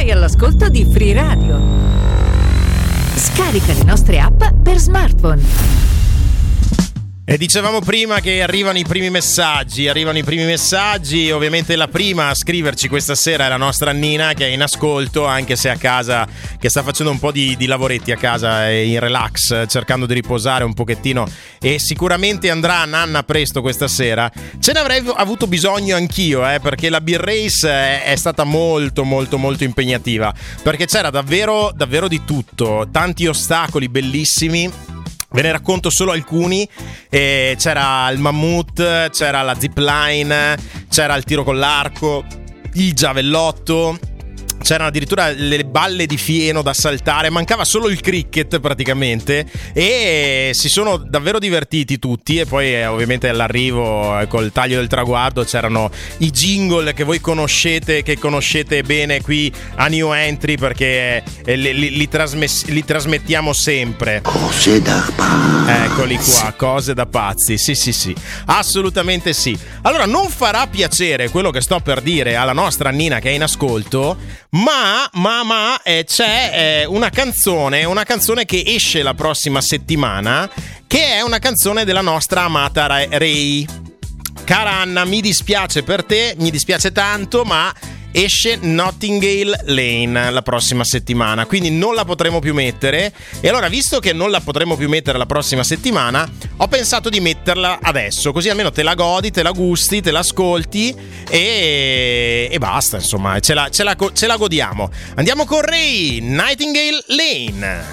Sei all'ascolto di Free Radio. Scarica le nostre app per smartphone. E dicevamo prima che arrivano i primi messaggi, ovviamente la prima a scriverci questa sera è la nostra Nina, che è in ascolto, anche se a casa, che sta facendo un po' di lavoretti a casa, in relax, cercando di riposare un pochettino, e sicuramente andrà a nanna presto questa sera. Ce ne avrei avuto bisogno anch'io, perché la Beer Race è stata molto molto molto impegnativa, perché c'era davvero davvero di tutto, tanti ostacoli bellissimi. Ve ne racconto solo alcuni. C'era il mammut, c'era la zipline, c'era il tiro con l'arco, il giavellotto, c'erano addirittura le balle di fieno da saltare, mancava solo il cricket praticamente, e si sono davvero divertiti tutti. E poi ovviamente all'arrivo col taglio del traguardo c'erano i jingle che voi conoscete, che conoscete bene qui a New Entry, perché li trasmettiamo sempre. Cose da pazzi. Eccoli qua, cose da pazzi, sì, assolutamente sì. Allora, non farà piacere quello che sto per dire alla nostra Nina che è in ascolto, ma c'è una canzone che esce la prossima settimana, che è una canzone della nostra amata Ray. Cara Anna, mi dispiace per te, mi dispiace tanto, ma esce Nottingale Lane la prossima settimana, quindi non la potremo più mettere. E allora, visto che non la potremo più mettere la prossima settimana, ho pensato di metterla adesso, così almeno te la godi, te la gusti, te la ascolti e basta, insomma, ce la godiamo. Andiamo con Ray, Nightingale Lane.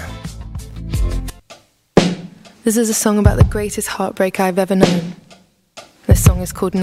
This is a song about the greatest heartbreak I've ever known. This song is called